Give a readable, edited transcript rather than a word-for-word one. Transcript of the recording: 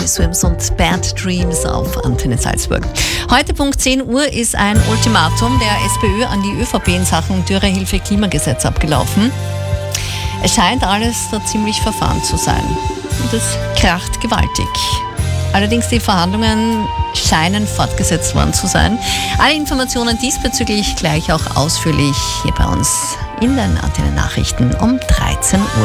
Tiny Swims und Bad Dreams auf Antenne Salzburg. Heute Punkt 10 Uhr ist ein Ultimatum der SPÖ an die ÖVP in Sachen Dürrehilfe-Klimagesetz abgelaufen. Es scheint alles da ziemlich verfahren zu sein. Und es kracht gewaltig. Allerdings die Verhandlungen scheinen fortgesetzt worden zu sein. Alle Informationen diesbezüglich gleich auch ausführlich hier bei uns in den Antenne Nachrichten um 13 Uhr.